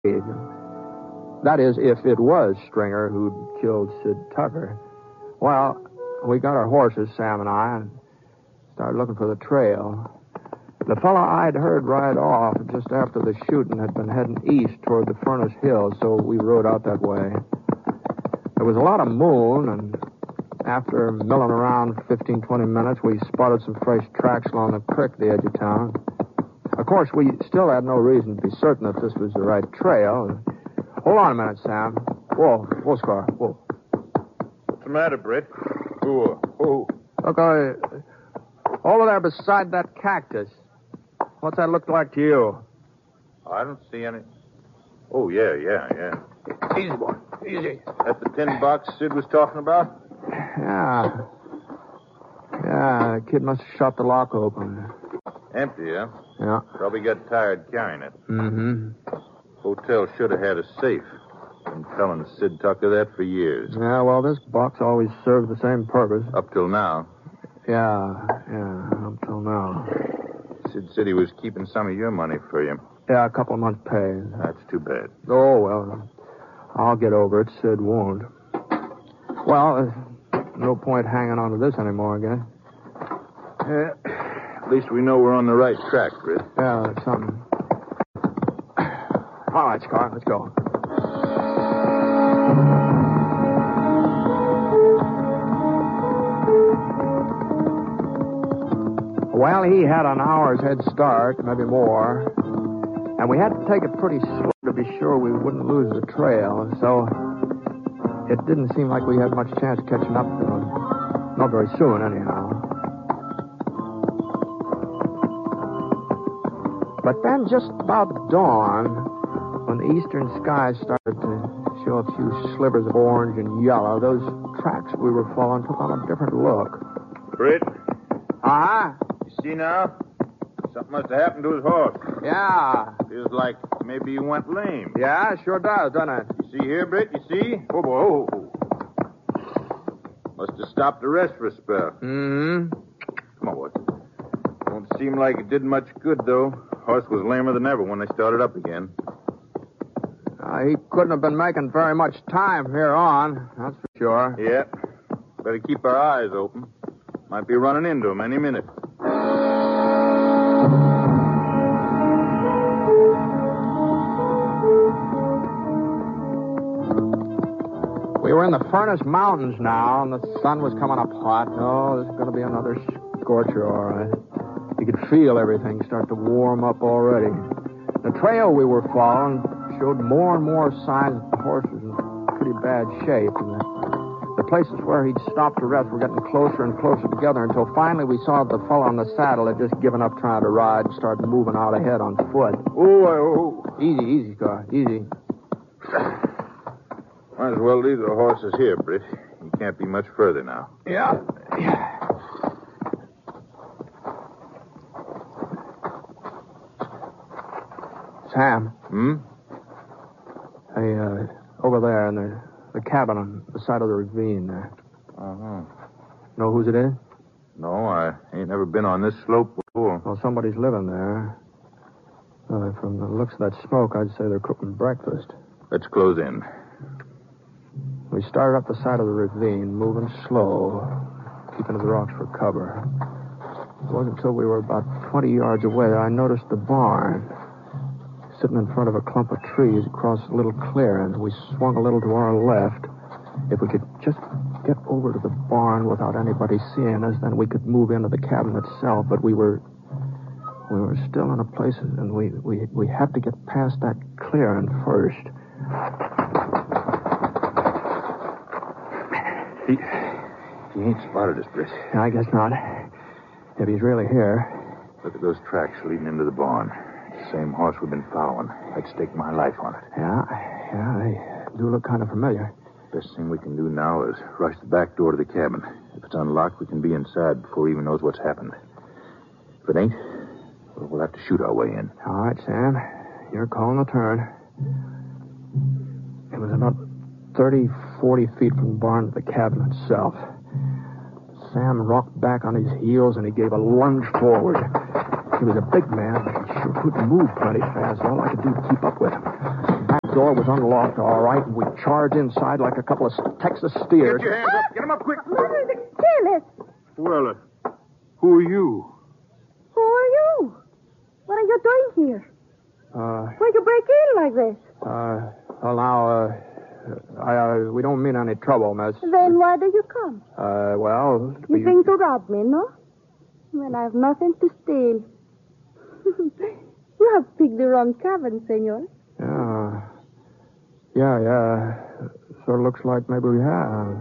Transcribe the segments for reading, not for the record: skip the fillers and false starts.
That is, if it was Stringer who'd killed Sid Tucker. Well, we got our horses, Sam and I, and started looking for the trail. The fellow I'd heard ride off just after the shooting had been heading east toward the Furnace Hills, so we rode out that way. There was a lot of moon, and after milling around 15, 20 minutes, we spotted some fresh tracks along the creek at the edge of town. Of course, we still had no reason to be certain if this was the right trail. Hold on a minute, Sam. Whoa, Scar, whoa. What's the matter, Britt? Who? Look, over there beside that cactus. What's that look like to you? I don't see any. Oh, yeah. Easy, boy. Easy. That's the tin box Sid was talking about? Yeah, the kid must have shot the lock open. Empty, huh? Yeah. Probably got tired carrying it. Mm-hmm. Hotel should have had a safe. Been telling Sid Tucker that for years. Yeah, well, this box always served the same purpose. Up till now. Yeah, up till now. Sid said he was keeping some of your money for you. Yeah, a couple of months' pay. That's too bad. Oh, well, I'll get over it. Sid won't. Well, no point hanging on to this anymore, I guess. At least we know we're on the right track, Britt. Yeah, that's something. All right, Scar, let's go. Well, he had an hour's head start, maybe more. And we had to take it pretty slow to be sure we wouldn't lose the trail. So it didn't seem like we had much chance of catching up to him. Not very soon, anyhow. But then just about dawn, when the eastern sky started to show a few slivers of orange and yellow, those tracks we were following took on a different look. Britt? Uh-huh. You see now? Something must have happened to his horse. Yeah. Feels like maybe he went lame. Yeah, sure does, doesn't it? You see here, Britt? You see? Oh, boy. Must have stopped to rest for a spell. Mm-hmm. Come on, boy. Don't seem like it did much good, though. Horse was lamer than ever when they started up again. He couldn't have been making very much time from here on, that's for sure. Yeah. Better keep our eyes open. Might be running into him any minute. We were in the Furnace Mountains now, and the sun was coming up hot. Oh, this is going to be another scorcher, all right. You could feel everything start to warm up already. The trail we were following showed more and more signs that the horse was in pretty bad shape. And the places where he'd stopped to rest were getting closer and closer together until finally we saw the fellow on the saddle had just given up trying to ride and started moving out ahead on foot. Oh. Easy, Scar. Easy. Might as well leave the horses here, Britt. You can't be much further now. Yeah. Sam. Hey, over there in the cabin on the side of the ravine there. Uh-huh. Know whose it is? No, I ain't never been on this slope before. Well, somebody's living there. From the looks of that smoke, I'd say they're cooking breakfast. Let's close in. We started up the side of the ravine, moving slow, keeping to the rocks for cover. It wasn't until we were about 20 yards away that I noticed the barn. Sitting in front of a clump of trees across a little clearing. We swung a little to our left. If we could just get over to the barn without anybody seeing us, then we could move into the cabin itself. But we were still in a place, and we had to get past that clearing first. He ain't spotted us, Britt. I guess not. If he's really here. Look at those tracks leading into the barn. Same horse we've been following. I'd stake my life on it. Yeah, they do look kind of familiar. Best thing we can do now is rush the back door to the cabin. If it's unlocked, we can be inside before he even knows what's happened. If it ain't, we'll have to shoot our way in. All right, Sam. You're calling the turn. It was about 30, 40 feet from the barn to the cabin itself. Sam rocked back on his heels, and he gave a lunge forward. He was a big man, but he sure couldn't move plenty fast. All I could do to keep up with him. door was unlocked, all right, and we charged inside like a couple of Texas steers. Get your hands up. Get them up quick. Mother, the careless. Well, who are you? Who are you? What are you doing here? Why'd you break in like this? Well, now, we don't mean any trouble, miss. Then why did you come? Well... You think to rob me, no? Well, I have nothing to steal. You have picked the wrong cabin, senor. Yeah. Sort of looks like maybe we have.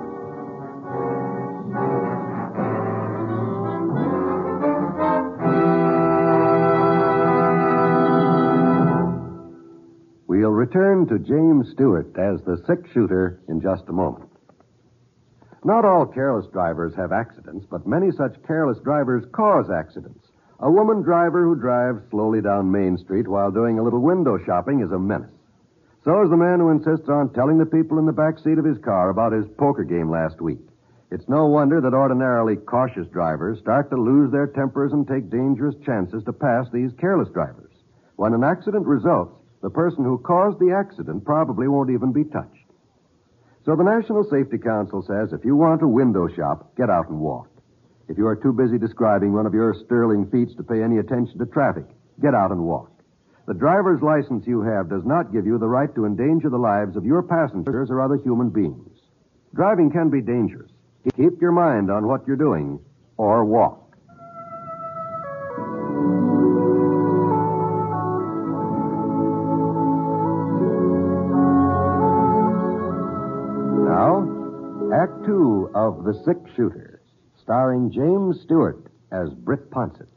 We'll return to James Stewart as the six-shooter in just a moment. Not all careless drivers have accidents, but many such careless drivers cause accidents. A woman driver who drives slowly down Main Street while doing a little window shopping is a menace. So is the man who insists on telling the people in the back seat of his car about his poker game last week. It's no wonder that ordinarily cautious drivers start to lose their tempers and take dangerous chances to pass these careless drivers. When an accident results, the person who caused the accident probably won't even be touched. So the National Safety Council says if you want to window shop, get out and walk. If you are too busy describing one of your sterling feats to pay any attention to traffic, get out and walk. The driver's license you have does not give you the right to endanger the lives of your passengers or other human beings. Driving can be dangerous. Keep your mind on what you're doing, or walk. Act 2 of The Six-Shooter, starring James Stewart as Britt Ponsett.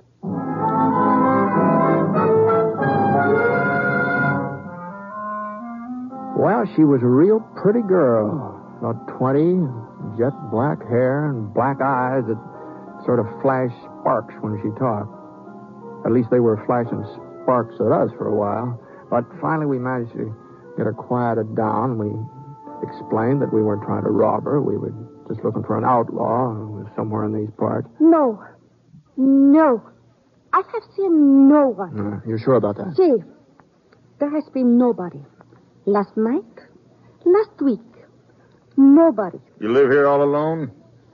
Well, she was a real pretty girl. About 20, jet black hair and black eyes that sort of flashed sparks when she talked. At least they were flashing sparks at us for a while. But finally we managed to get her quieted down. We explained that we weren't trying to rob her. We were just looking for an outlaw who was somewhere in these parts. No. I have seen no one. You're sure about that? See, there has been nobody. Last night, last week, nobody. You live here all alone?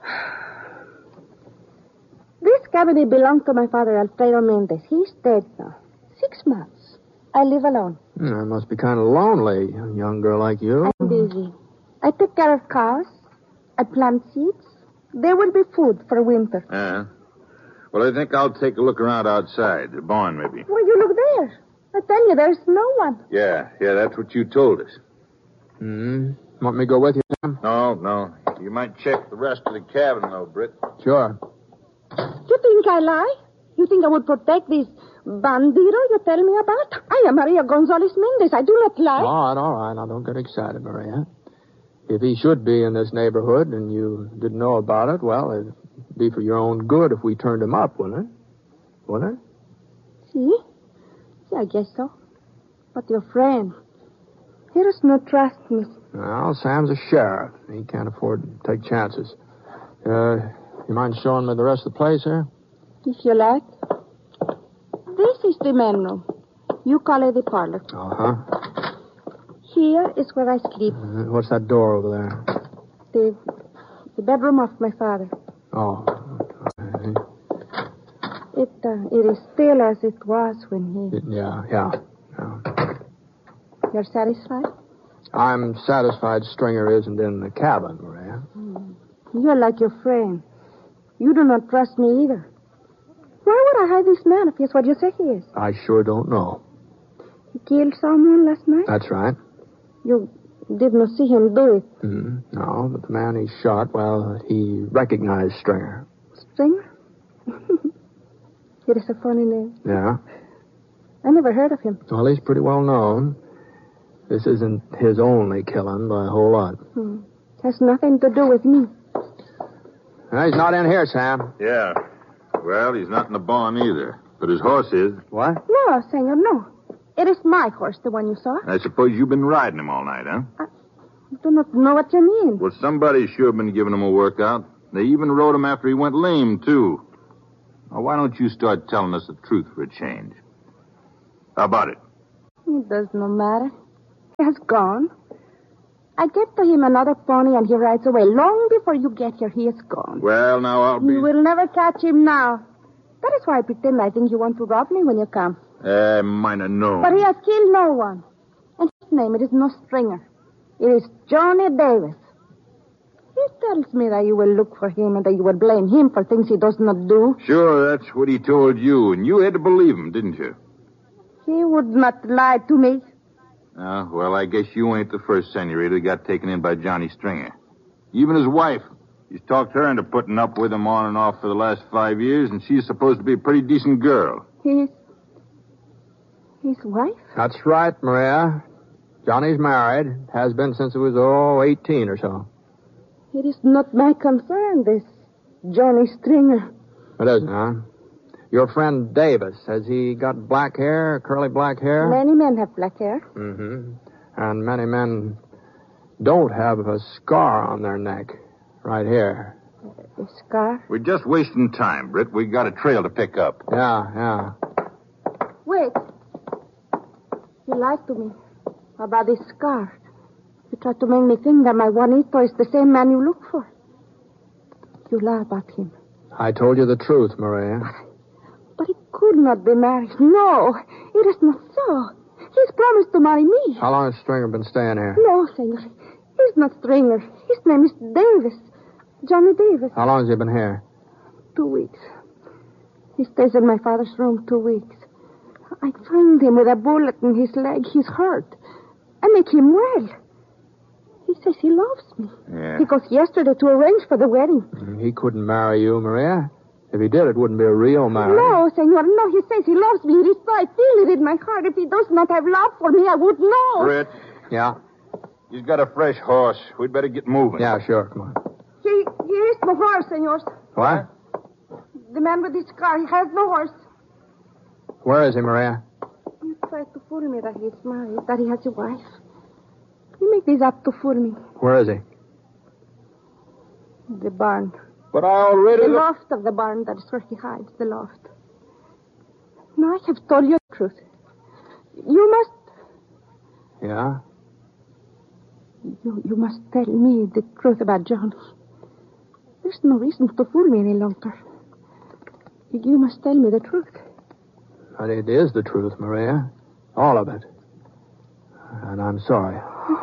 This cabin belonged to my father, Alfredo Mendez. He's dead now. 6 months. I live alone. It must be kind of lonely, a young girl like you. I'm busy. I take care of cows. I plant seeds. There will be food for winter. Yeah. Well, I think I'll take a look around outside. The barn, maybe. Well, you look there. I tell you, there's no one. Yeah, that's what you told us. Want me to go with you, Sam? No. You might check the rest of the cabin, though, Britt. Sure. You think I lie? You think I would protect this bandito you tell me about? I am Maria Gonzalez Mendez. I do not lie. All right. Now, don't get excited, Maria. If he should be in this neighborhood and you didn't know about it, well, it'd be for your own good if we turned him up, wouldn't it? Wouldn't it? See, I guess so. But your friend, he does not trust me. Well, Sam's a sheriff. He can't afford to take chances. You mind showing me the rest of the place here? If you like. This is the main room. You call it the parlor. Uh-huh. Here is where I sleep. What's that door over there? The bedroom of my father. Oh. Okay. It is still as it was when he... Yeah. You're satisfied? I'm satisfied Stringer isn't in the cabin, Maria. You're like your friend. You do not trust me either. Why would I hide this man if he's what you say he is? I sure don't know. He killed someone last night? That's right. You did not see him do it? No, but the man he shot, well, he recognized Stringer. Stringer? It is a funny name. Yeah? I never heard of him. Well, he's pretty well known. This isn't his only killing by a whole lot. Has nothing to do with me. He's not in here, Sam. Yeah. Well, he's not in the barn either. But his horse is. What? No, senor, no. It is my horse, the one you saw. I suppose you've been riding him all night, huh? I do not know what you mean. Well, somebody's sure been giving him a workout. They even rode him after he went lame, too. Now, why don't you start telling us the truth for a change? How about it? It does not matter. He has gone. I get to him another pony and he rides away. Long before you get here, he is gone. Well, now I'll be... You will never catch him now. That is why I pretend I think you want to rob me when you come. Might have known. But he has killed no one. And his name, it is no Stringer. It is Johnny Davis. He tells me that you will look for him and that you will blame him for things he does not do. Sure, that's what he told you, and you had to believe him, didn't you? He would not lie to me. Well, I guess you ain't the first senorita that got taken in by Johnny Stringer. Even his wife. He's talked her into putting up with him on and off for the last 5 years, and she's supposed to be a pretty decent girl. His wife? That's right, Maria. Johnny's married. Has been since he was, 18 or so. It is not my concern, this Johnny Stringer. It isn't, huh? Your friend Davis, has he got black hair, curly black hair? Many men have black hair. Mm-hmm. And many men don't have a scar on their neck. Right here. A scar? We're just wasting time, Britt. We got a trail to pick up. Yeah. Wait. You lied to me about this scar. You tried to make me think that my Juanito is the same man you look for. You lie about him. I told you the truth, Maria. But he could not be married. No, it is not so. He's promised to marry me. How long has Stringer been staying here? No, senor. He's not Stringer. His name is Davis. Johnny Davis. How long has he been here? 2 weeks. He stays in my father's room 2 weeks. I find him with a bullet in his leg. He's hurt. I make him well. He says he loves me. Yeah. He goes yesterday to arrange for the wedding. He couldn't marry you, Maria. If he did, it wouldn't be a real marriage. No, senor, no. He says he loves me. It is so. I feel it in my heart. If he does not have love for me, I would know. Britt, Yeah? he's got a fresh horse. We'd better get moving. Yeah, sure. Come on. Here is no horse, senor. What? The man with his car, he has no horse. Where is he, Maria? You try to fool me that he's married, that he has a wife. You make this up to fool me. Where is he? The barn. But I already... The loft of the barn, that is where he hides, the loft. Now, I have told you the truth. You must... Yeah? You must tell me the truth about Johnny. There's no reason to fool me any longer. You must tell me the truth. But it is the truth, Maria. All of it. And I'm sorry.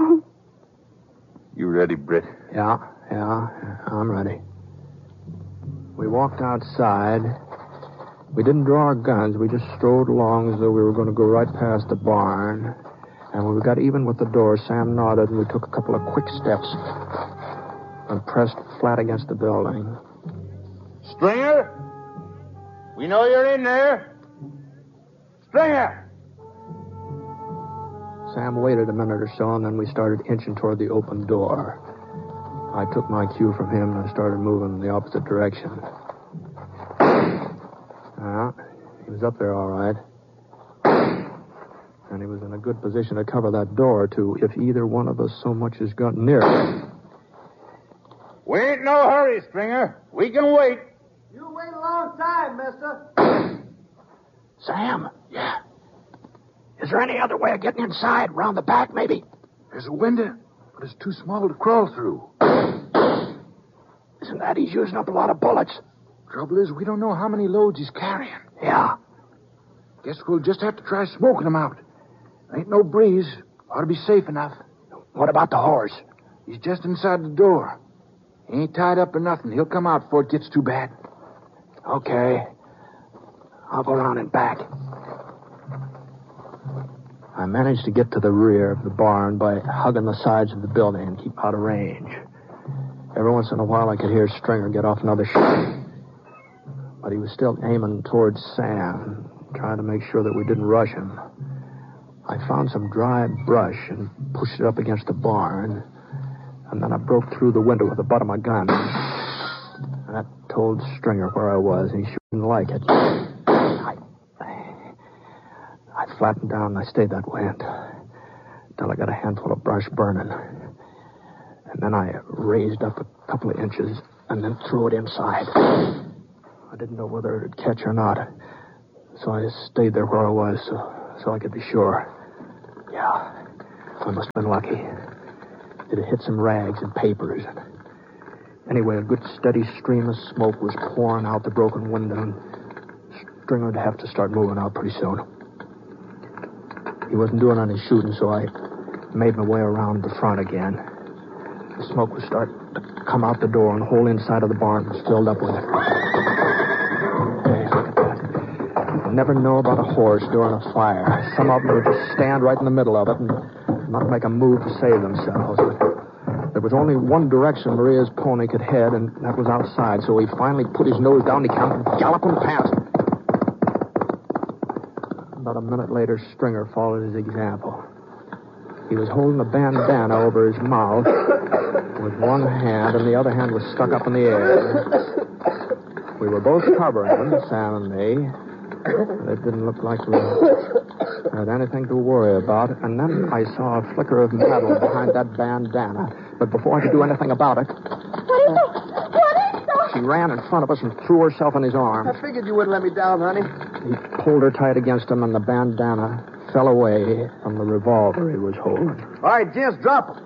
You ready, Britt? Yeah, I'm ready. We walked outside. We didn't draw our guns. We just strode along as though we were going to go right past the barn. And when we got even with the door, Sam nodded and we took a couple of quick steps and pressed flat against the building. Stringer? We know you're in there. Stringer! Sam waited a minute or so, and then we started inching toward the open door. I took my cue from him and I started moving in the opposite direction. He was up there all right. And he was in a good position to cover that door, too, if either one of us so much as got near it. We ain't no hurry, Stringer. We can wait. You wait a long time, mister. Sam? Yeah. Is there any other way of getting inside? Round the back, maybe? There's a window, but it's too small to crawl through. Isn't that he's using up a lot of bullets? Trouble is, we don't know how many loads he's carrying. Yeah. Guess we'll just have to try smoking him out. Ain't no breeze. Ought to be safe enough. What about the horse? He's just inside the door. He ain't tied up or nothing. He'll come out before it gets too bad. Okay. I'll go around and back. I managed to get to the rear of the barn by hugging the sides of the building and keep out of range. Every once in a while, I could hear Stringer get off another shot. But he was still aiming towards Sam, trying to make sure that we didn't rush him. I found some dry brush and pushed it up against the barn. And then I broke through the window with the butt of my gun. And that told Stringer where I was, and he shouldn't like it. I flattened down, and I stayed that way until I got a handful of brush burning. And then I raised up a couple of inches and then threw it inside. I didn't know whether it would catch or not, so I stayed there where I was so I could be sure. Yeah. I must have been lucky. It had hit some rags and papers. Anyway, a good steady stream of smoke was pouring out the broken window, and Stringer would have to start moving out pretty soon. He wasn't doing any shooting, so I made my way around the front again. The smoke was starting to come out the door, and the whole inside of the barn was filled up with it. Hey, look at that. You never know about a horse during a fire. Some of them would just stand right in the middle of it and not make a move to save themselves. But there was only one direction Maria's pony could head, and that was outside, so he finally put his nose down. He came galloping past. About a minute later, Stringer followed his example. He was holding a bandana over his mouth with one hand, and the other hand was stuck up in the air. We were both covering him, Sam and me. It didn't look like we had anything to worry about. And then I saw a flicker of metal behind that bandana. But before I could do anything about it... What is it? What is it? She ran in front of us and threw herself in his arms. I figured you wouldn't let me down, honey. He pulled her tight against him, and the bandana fell away from the revolver he was holding. All right, gents, drop him.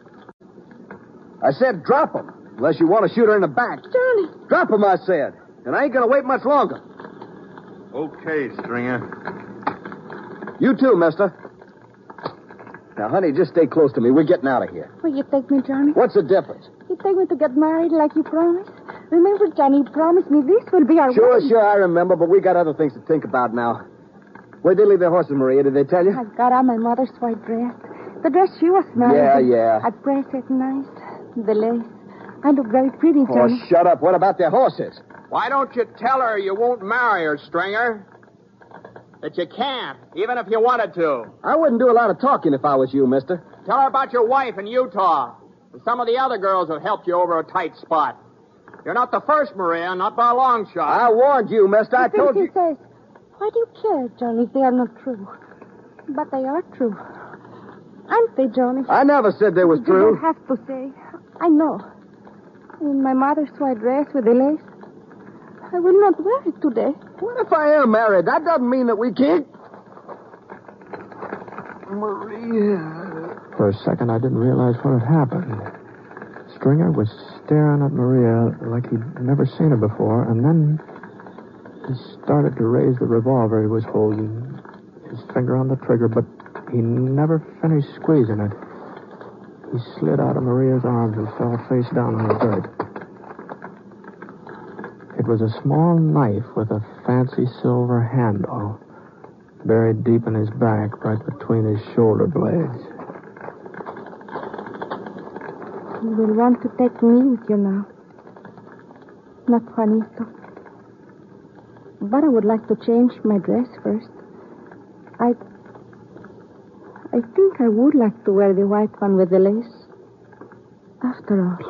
I said drop him, unless you want to shoot her in the back. Johnny. Drop him, I said. And I ain't going to wait much longer. Okay, Stringer. You too, mister. Now, honey, just stay close to me. We're getting out of here. Will you take me, Johnny? What's the difference? You take me to get married like you promised? Remember, Johnny, you promised me this will be our wedding. Sure, I remember, but we got other things to think about now. Where'd they leave their horses, Maria? Did they tell you? I got on my mother's white dress. The dress she was married. Yeah. I pressed it nice. The lace. I look very pretty, Johnny. Oh, shut up. What about their horses? Why don't you tell her you won't marry her, Stringer? That you can't, even if you wanted to. I wouldn't do a lot of talking if I was you, mister. Tell her about your wife in Utah. And some of the other girls have helped you over a tight spot. You're not the first, Maria, not by a long shot. I warned you, mister. I told you. He says, why do you care, Johnny, if they are not true? But they are true. Aren't they, Johnny? I never said they was You true. don't have to say. I know. In my mother's white dress with the lace. I will not wear it today. What if I am married? That doesn't mean that we can't. Maria. For a second, I didn't realize what had happened. Stringer was staring at Maria like he'd never seen her before, and then he started to raise the revolver he was holding, his finger on the trigger, but he never finished squeezing it. He slid out of Maria's arms and fell face down on the dirt. It was a small knife with a fancy silver handle, buried deep in his back, right between his shoulder blades. You will want to take me with you now. Not Juanito. But I would like to change my dress first. I think I would like to wear the white one with the lace. After all.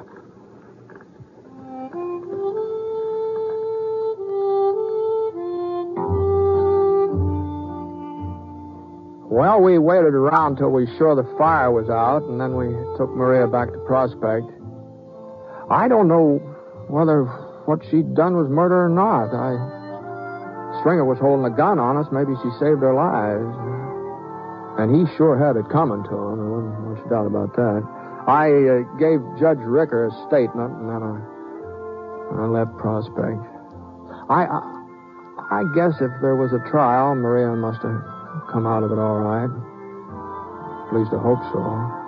Well, we waited around till we were sure the fire was out, and then we took Maria back to Prospect. I don't know whether what she'd done was murder or not. Stringer was holding a gun on us. Maybe she saved our lives. And he sure had it coming to him. There wasn't much doubt about that. I gave Judge Ricker a statement, and then I left Prospect. I guess if there was a trial, Maria must have come out of it all right. At least I hope so.